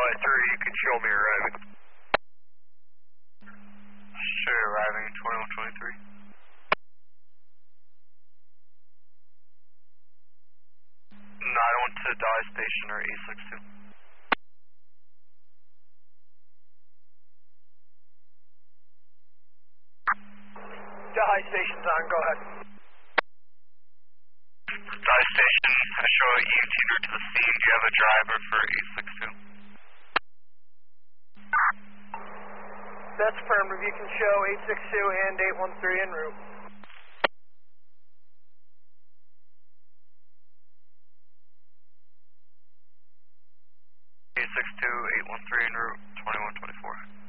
2123, you can show me arriving. Sure, arriving 2123. No, I went to Dye Station or 862. Dye Station's on, go ahead. Dye Station, I show EMT near to the scene. Do you have a driver for 862? That's affirmative. You can show 862 and 813 en route. 862, 813 en route, 2124.